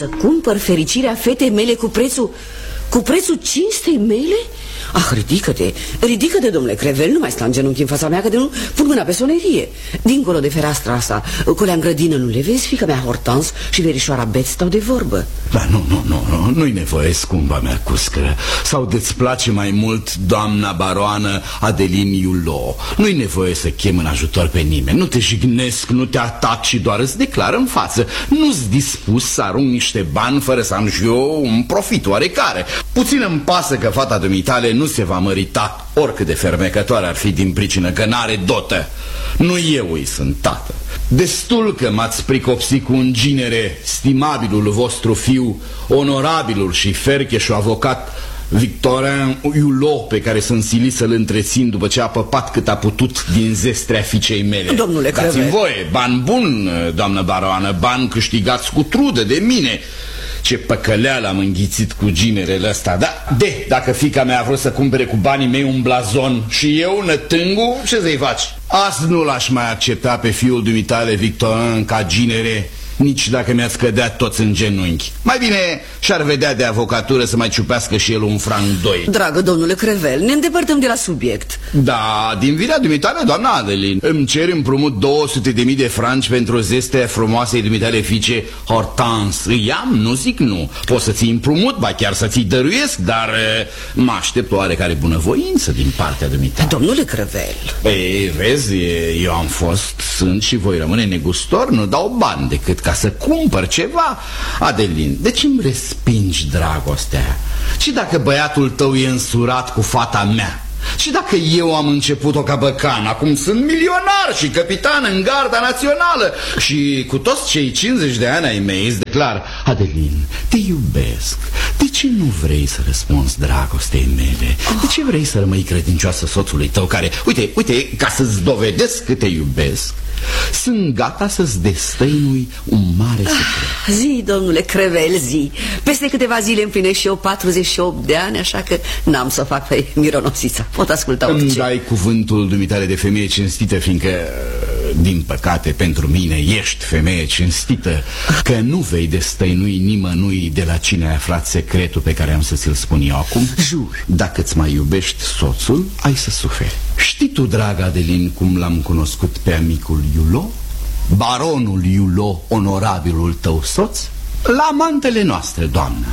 să cumpăr fericirea fetei mele cu prețul cinstei mele? Ah, ridică-te, domnule Crevel, nu mai sta în genunchi în fața mea, că de nu pun mâna pe sonerie. Dincolo de fereastra asta, colea în grădină, nu le vezi? Fiica mea Hortense și verișoara Bet stau de vorbă. Da, nu-i nevoie, scumpa mea cuscă. Sau de-ți place mai mult doamna baroană Adeline Hulot. Nu-i nevoie să chem în ajutor pe nimeni. Nu te jignesc, nu te atac și doar îți declar în față. Nu-s dispus să arunc niște bani fără să am și eu un profit oarecare. Puțin îmi pasă că fata dumitale nu se va mărita, oricât de fermecătoare ar fi, din pricină că n-are dotă. Nu eu îi sunt tată. Destul că m-ați pricopsit cu un ginere stimabilul vostru fiu, onorabilul și fercheșul avocat Victorin Hulot, pe care sunt silit să-l întrețin după ce a păpat cât a putut din zestrea fiicei mele. Domnule Crevel, dați-mi voie, bani bun, doamnă baroană, bani câștigați cu trudă de mine. Ce păcăleală am înghițit cu ginerele ăsta. Dacă fiica mea a vrut să cumpere cu banii mei un blazon și eu, nătângu, ce să-i faci? Azi nu l-aș mai accepta pe fiul dumitale Victorin ca ginere, nici dacă mi-ați cădea toți în genunchi. Mai bine și-ar vedea de avocatură să mai ciupească și el un franc doi. Dragă domnule Crevel, ne îndepărtăm de la subiect. Da, din vina dumitale, doamna Adeline, îmi cer împrumut 200.000 de franci pentru zestea frumoasei dumitale fiice Hortense. Îi am, nu zic nu. Pot să ți împrumut, ba chiar să ți dăruiesc, dar mă aștept oarecare bunăvoință din partea dumitale. Domnule Crevel, ei, vezi, eu am fost, sunt și voi rămâne negustor. Nu dau bani decât ca să cumpăr ceva. Adeline, de ce îmi respingi dragostea? Și dacă băiatul tău e însurat cu fata mea? Și dacă eu am început-o ca băcan, acum sunt milionar și capitan în garda națională și cu toți cei 50 de ani ai mei îți declar: Adeline, te iubesc. De ce nu vrei să răspunzi dragostei mele? De ce vrei să rămâi credincioasă soțului tău care, uite, ca să-ți dovedesc că te iubesc, sunt gata să-ți destăinui un mare secret. Zi, domnule Crevel, zi. Peste câteva zile împlinesc și eu 48 de ani, așa că n-am să fac pe mironosița. Pot asculta orice. Îmi dai cuvântul dumitale de femeie cinstită, fiindcă, din păcate, pentru mine ești femeie cinstită, că nu vei destăinui nimănui de la cine ai aflat secretul pe care am să ți-l spun eu acum? Jur. Dacă-ți mai iubești soțul, ai să suferi. Știi tu, dragă Adeline, cum l-am cunoscut pe amicul Hulot? Baronul Hulot, onorabilul tău soț? La amantele noastre, doamnă.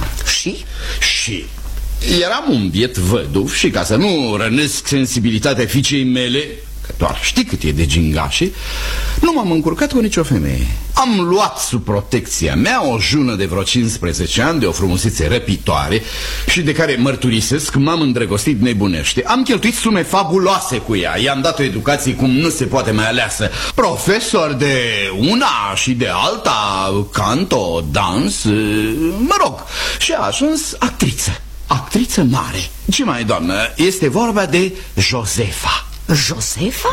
Și eram un biet văduv și, ca să nu rănesc sensibilitatea fiicei mele, că doar știi cât e de gingașe, nu m-am încurcat cu nicio femeie. Am luat sub protecția mea o jună de vreo 15 ani, de o frumusețe răpitoare și de care mărturisesc m-am îndrăgostit nebunește. Am cheltuit sume fabuloase cu ea, i-am dat o educație cum nu se poate mai aleasă. Profesor de una și de alta, canto, dans, mă rog, și a ajuns actriță. Actriță mare. Ce mai, doamnă? Este vorba de Josefa. Josefa?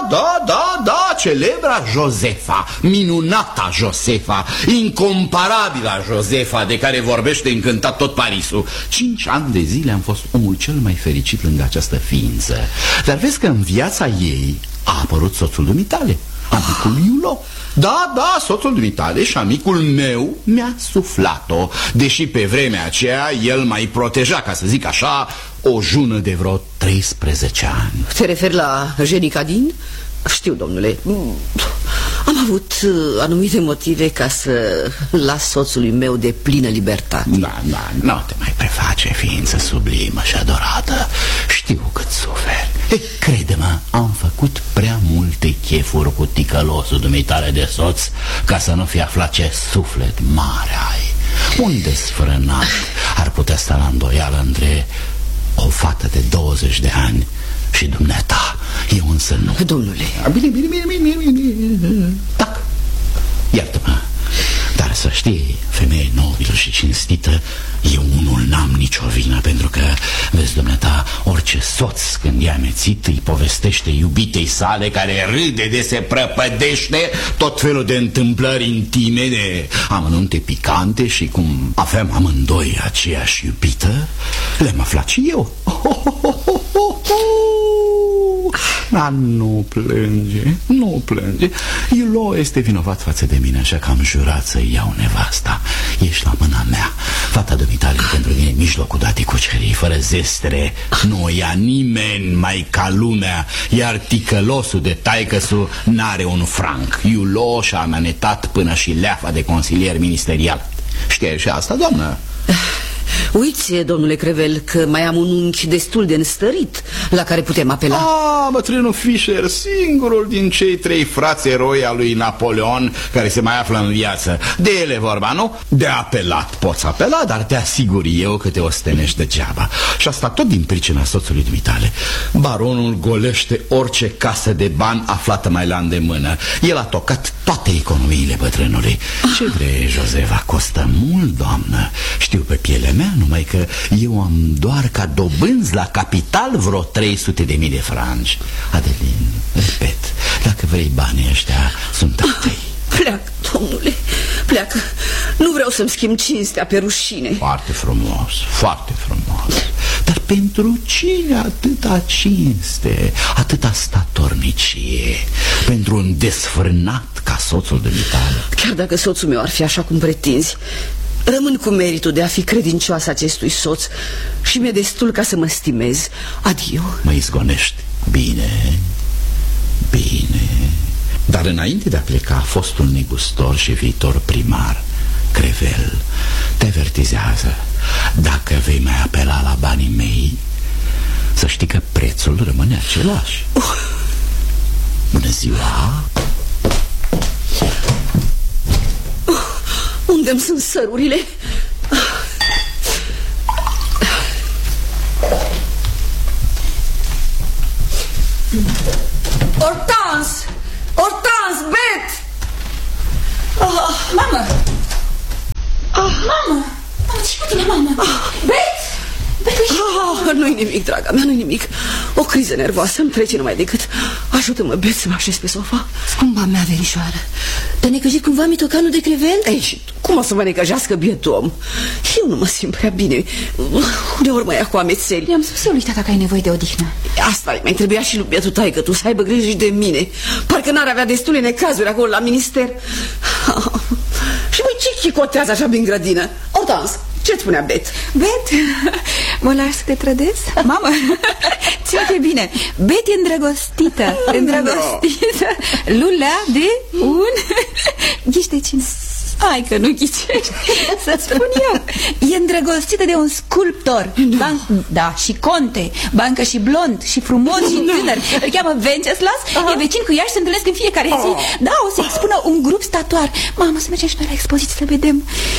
Da, celebra Josefa, minunata Josefa, incomparabila Josefa, de care vorbește încântat tot Parisul. 5 ani de zile am fost omul cel mai fericit lângă această ființă. Dar vezi că în viața ei a apărut soțul dumitale, amicul Hulot. Da, soțul dumitale și amicul meu mi-a suflat-o, deși pe vremea aceea el mai proteja, ca să zic așa, o jună de vreo 13 ani. Te referi la Jenicadin? Știu, domnule. Am avut anumite motive ca să las soțului meu de plină libertate. Da, nu te mai preface, ființă sublimă și adorată. Știu cât suferi. Crede-mă, am făcut prea multe chefuri cu ticălosul dumitare de soț ca să nu fi aflat ce suflet mare ai. Un desfrânat ar putea sta la îndoială între o fată de 20 de ani și dumneata. Eu însă nu. Domnule. Bine. Tac. Iartă-mă. Dar să știi, femeie nobilă și cinstită, eu unul n-am nicio vină, pentru că, vezi, dumneata, orice soț când e amețit îi povestește iubitei sale, care râde de se prăpădește tot felul de întâmplări intime, de amănunte picante, și cum aveam amândoi aceeași iubită, le-am aflat și eu. Nu plânge, nu plânge. Iulo este vinovat față de mine, așa că am jurat să-i iau nevasta. Ești la mâna mea. Fata dumitale pentru mine mijlocul datei cucerii, fără zestre. Nu o ia nimeni mai ca lumea. Iar ticălosul de taicăsul n-are un franc. Iulo și-a amanetat până și leafa de consilier ministerial. Știi și asta, doamnă? Uiți, domnule Crevel, că mai am un unchi destul de înstărit la care putem apela. Bătrânul Fischer, singurul din cei 3 frați eroi al lui Napoleon care se mai află în viață. De ele vorba, nu? De apelat poți apela, dar te asigur eu că te ostenești degeaba. Și asta tot din pricina soțului dumitale. Baronul golește orice casă de bani aflată mai la îndemână. El a tocat toate economiile bătrânului. Ce vrei, Josefa? Costă mult, doamnă. Știu pe pielea mea, numai că eu am doar ca dobânzi la capital vreo 300.000 de franci. Adelin, repet, dacă vrei banii ăștia, sunt ai tăi. Pleacă, domnule, pleacă. Nu vreau să-mi schimb cinstea pe rușine. Foarte frumos, foarte frumos. Dar pentru cine atâta cinste, atâta statornicie? Pentru un desfrânat ca soțul dumitale? Chiar dacă soțul meu ar fi așa cum pretinzi, rămân cu meritul de a fi credincioasă acestui soț și mi-e destul ca să mă stimez. Adio. Mă izgonești. Bine, bine. Dar înainte de a pleca, fostul negustor și viitor primar Crevel te avertizează: dacă vei mai apela la banii mei, să știi că prețul rămâne același. Bună ziua. Unde-mi sunt sărurile? Hortense! Hortense, Bet! Mamă! Mamă! Ce cu tine, mamă? Bet! Nu-i nimic, draga mea, nu-i nimic. O criză nervoasă îmi trece numai decât. Ajută-mă, Bet, să mă așez pe sofa. Scumba mea, verișoară, te-a necăjit cumva mitocanul de Crevel? Ei, și cum o să mă necăjească bietul om? Eu nu mă simt prea bine. Uneori mă ia cu amețeli. I-am spus eu lui tata că ai nevoie de odihnă. Asta mai trebuia și lui bietul taică tu, să aibă grijă și de mine. Parcă n-ar avea destule necazuri acolo la minister. Și măi, ce chicotează așa prin grădină? Hortense, ce-ți spunea Bet? Bet? Mă lași să te trădez? Mamă, ține-te bine. Bet e îndrăgostită. Îndrăgostită. Lulea de un... Ghiși de cine? Hai că nu ghicești. Să-ți spun eu. E îndrăgostită de un sculptor. Da, și conte. Bancă și blond, și frumos, și tânăr. Îl cheamă Wenceslas. E vecin cu ea și se întâlnesc în fiecare zi. Da, o să expună un grup statuar. Mamă, să mergem și noi la expoziție să vedem.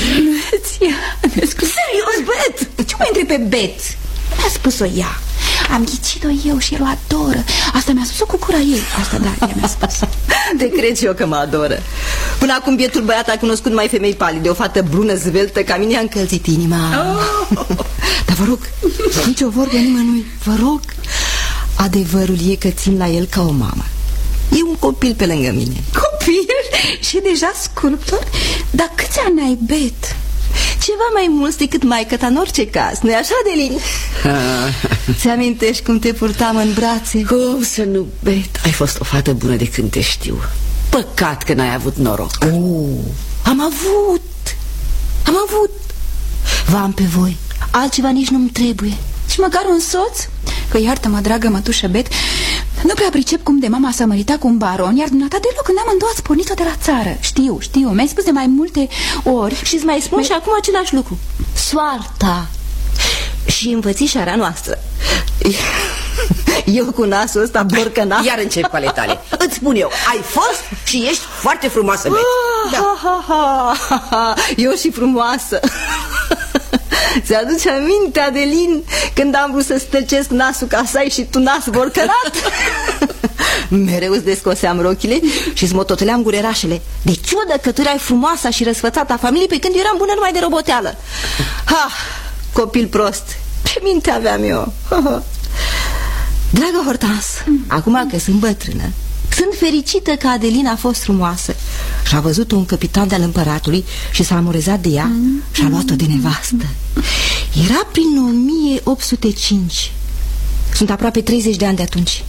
Serios, Bet? Ce mă întrebi pe Bet? Mi-a spus-o ea. Am ghicit-o eu și el o adoră. Asta mi-a spus-o cu cura ei. Asta da, ea mi-a spus. Te cred și eu că mă adoră. Până acum bietul băiat a cunoscut mai femei palide. O fată brună, zveltă, ca mine a încălzit inima. Dar vă rog, nici o vorbă nimănui. Vă rog. Adevărul e că țin la el ca o mamă. E un copil pe lângă mine. Copil? Și deja sculptor? Dar câți ani ai, Bet? Ceva mai mulți decât maică-ta în orice caz. Nu-i așa, Adelin? Ți-amintești cum te purtam în brațe? Cum să nu, Bet? Ai fost o fată bună de când te știu. Păcat că n-ai avut noroc. Am avut. V-am pe voi. Altceva nici nu-mi trebuie. Și măcar un soț? Că iartă-mă, dragă mătușă Bet, nu prea pricep cum de mama s-a măritat cu un baron, iar dumneata deloc, când amândouă ați pornit-o de la țară. Știu, mi-ai spus de mai multe ori. Și-ți mai spun și acum același lucru. Soarta și învățișarea noastră. Eu cu nasul ăsta borcănat. Iar încep cu ale tale. Îți spun eu, ai fost și ești foarte frumoasă, Bet. Eu și frumoasă. Ți-aduce aminte, Adelin, când am vrut să stăcesc nasul ca să ai și tu nas borcănat? Mereu îți descoseam rochile și îți mototeleam gurerașele. De ciudă că tu erai frumoasa și răsfățată a familiei, pe când eu eram bună numai de roboteală. Copil prost. Ce minte aveam eu. Dragă Hortense, acum că sunt bătrână, sunt fericită că Adelina a fost frumoasă și a văzut un capitan de-al împăratului și s-a amorezat de ea și a luat-o de nevastă. Era prin 1805. Sunt aproape 30 de ani de atunci.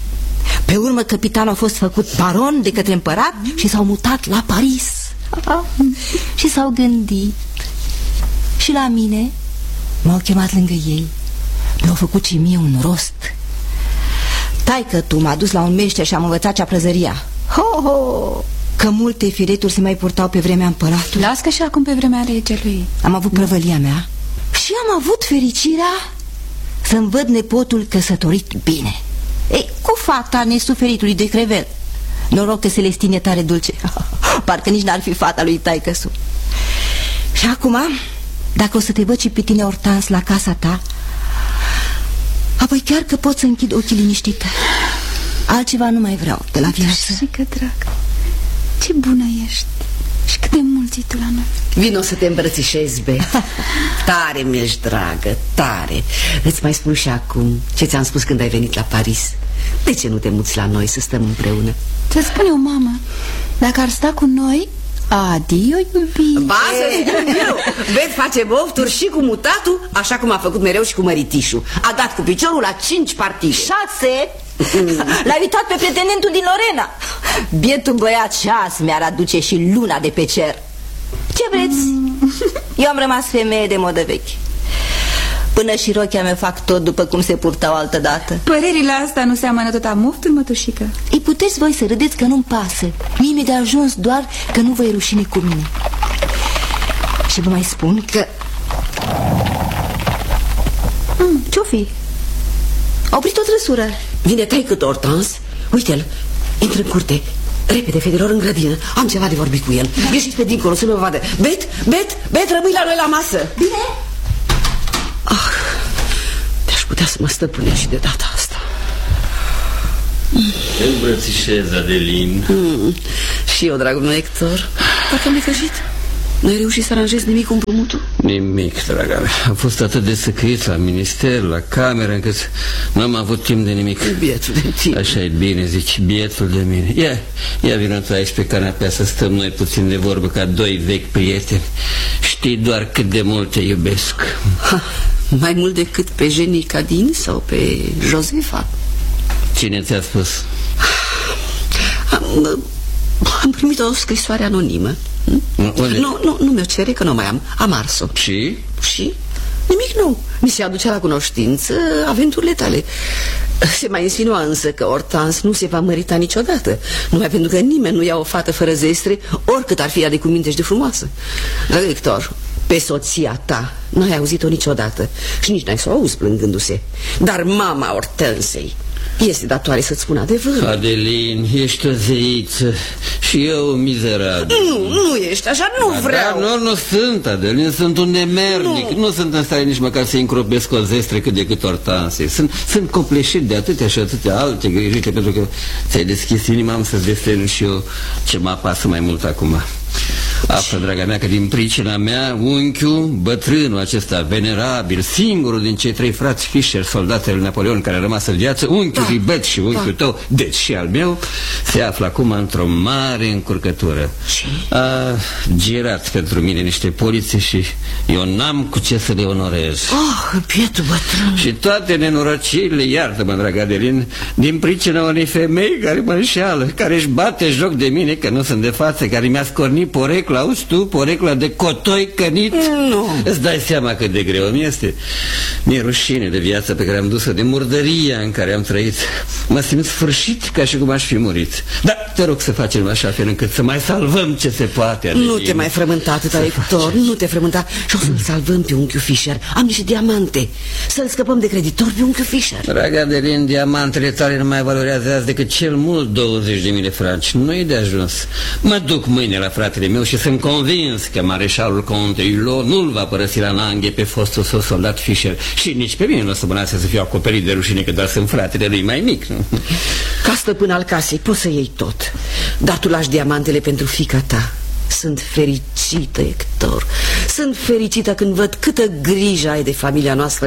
Pe urmă capitanul a fost făcut baron de către împărat și s-au mutat la Paris. Și s-au gândit. Și la mine m-au chemat lângă ei. Mi-au făcut și mie un rost. Taică-tu m-a dus la un meșter și am învățat ceaprăzăria. Ho-ho! Că multe fireturi se mai purtau pe vremea împăratului. Las că și acum pe vremea regelui. Am avut prăvălia mea și am avut fericirea să-mi văd nepotul căsătorit bine. Ei, cu fata nesuferitului de Crevel. Noroc că Celestine e tare dulce. Parcă nici n-ar fi fata lui taică-su. Și acum, dacă o să te văd și pe tine, Hortense, la casa ta, apoi chiar că pot să închid ochii liniștită. Altceva nu mai vreau de la viață. Și că drag, ce bună ești. Și cât de mult ții tu la noi. Vino să te îmbrățișezi, Bet. Tare mi-ești dragă, tare. Îți mai spun și acum ce ți-am spus când ai venit la Paris. De ce nu te muți la noi să stăm împreună? Ți-o spune o mamă, dacă ar sta cu noi, adio, iubire. Ba, să spun eu. Bet face bofturi și cu mutatul, așa cum a făcut mereu și cu măritișul. A dat cu piciorul la 5 partide. 6. L-a uitat pe pretendentul din Lorena. Bietul băiat 6 mi-ar aduce și luna de pe cer. Ce vreți? Eu am rămas femeie de modă veche. Până și rochia mea fac tot după cum se purtau altădată. Părerile astea nu seamănă tot amuftul, mătușică? Îi puteți voi să râdeți că nu-mi pasă. Mie mi-e de ajuns doar că nu vă e rușine cu mine. Și vă mai spun că... Ce-o fi? A oprit o trăsură. Vine taică-tu, Hortense. Uite-l, intră în curte. Repede, fetelor, în grădină. Am ceva de vorbit cu el. Ieșiți pe dincolo să nu mă vadă. Bet, rămâi la noi la masă. Bine? Te-aș putea să mă stăpânești și de data asta. Te îmbrățișez, Adeline. Și eu, dragul meu Hector. Parcă am necăjit. N-ai reușit să aranjezi nimic cu împrumutul? Nimic, draga mea. Am fost atât de săcăit la minister, la cameră, încât n-am avut timp de nimic. Bietul de tine. Așa e bine, zici, bietul de mine. Ia vină tu aici pe canapea să stăm noi puțin de vorbă ca doi vechi prieteni. Știi doar cât de mult te iubesc. Mai mult decât pe Jenny Cadin sau pe Josefa. Cine ți-a spus? Am primit o scrisoare anonimă. Nu mi-o cere, că nu mai am. Am ars-o. Și? Și? Nimic nou. Mi se aducea la cunoștință aventurile tale. Se mai insinua însă că Hortense nu se va mărita niciodată. Numai pentru că nimeni nu ia o fată fără zestre, oricât ar fi ea de cuminte și de frumoasă. Dragă Hector, pe soția ta n-ai auzit-o niciodată și nici n-ai să o auzi plângându-se. Dar mama Hortensei este datoare să-ți spun adevărul. Adeline, ești o zeiță și eu mizerabil. Nu ești așa, nu vreau. Dar nu sunt, Adeline, sunt un nemernic. Nu sunt în stare nici măcar să încropesc o zestre cât de cât Hortense. Sunt copleșit de atâtea și atâtea alte grijite, pentru că ți-ai deschis inima, am să-ți destelui și eu ce mă apasă mai mult acum. Află, draga mea, că din pricina mea, unchiul, bătrânul acesta venerabil, singurul din cei 3 frați Fischer, soldatele lui Napoleon care a rămas în viață, unchiul Ribet și unchiul tău, deci și al meu, se află acum într-o mare încurcătură. A girat pentru mine niște poliții și eu n-am cu ce să le onorez. Bietul bătrân. Și toate nenorocirile, iartă-mă, dragă Adeline, din pricina unei femei care mă înșeală, care își bate joc de mine că nu sunt de față, care mi-a scornit porecla, auzi tu, porecla de cotoi cănit. Nu. Îți dai seama cât de greu mi este. Mi-e rușine de viața pe care am dus-o, de murdăria în care am trăit. Mă simt sfârșit ca și cum aș fi murit. Dar te rog să facem așa fel încât să mai salvăm ce se poate, Adeline. Nu te mai frământa atâta, Hector, nu te frământa. Și o să-l salvăm pe unchiul Fischer. Am niște diamante. Să-l scăpăm de creditor pe unchiul Fischer. Dragă Adeline, diamantele tale nu mai valorează azi decât cel mult 20.000 de franci. Nu e de ajuns. Mă duc mâine la fratele meu și sunt convins că mareșalul Conte Hulot nu-l va părăsi la Nanghe pe fostul său soldat Fischer. Și nici pe mine nu o să mă lase să fiu acoperit de rușine, că doar sunt fratele lui mai mic. Ca stăpân al casei poți să iei tot, dar tu lași diamantele pentru fiica ta. Sunt fericită, Hector. Sunt fericită când văd câtă grijă ai de familia noastră.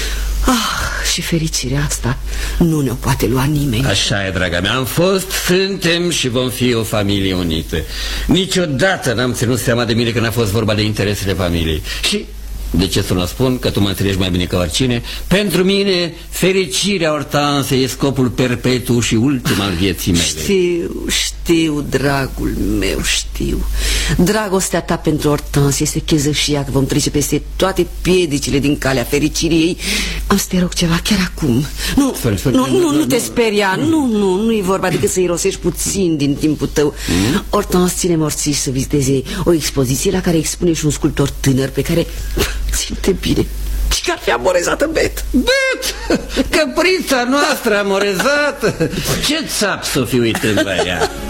Și fericirea asta nu ne-o poate lua nimeni. Așa e, draga mea, am fost, suntem și vom fi o familie unită. Niciodată n-am ținut seama de mine când a fost vorba de interesele familiei. Și De ce să nu spun? Că tu mă înțelegi mai bine ca oricine. Pentru mine, fericirea Hortansei e scopul perpetu și ultim al vieții mele. Știu, dragul meu, știu. Dragostea ta pentru Hortense este chezășia, că vom trece peste toate piedicile din calea fericirii ei. Am să te rog ceva chiar acum. Nu te speria. Nu e vorba decât să irosești puțin din timpul tău. Hortense ține morții să viziteze o expoziție la care expune și un sculptor tânăr pe care, ține bine, și că ar fi amorezată Bet. Bet? Căprița noastră amorezată? Ce țap să fi uitând la ea?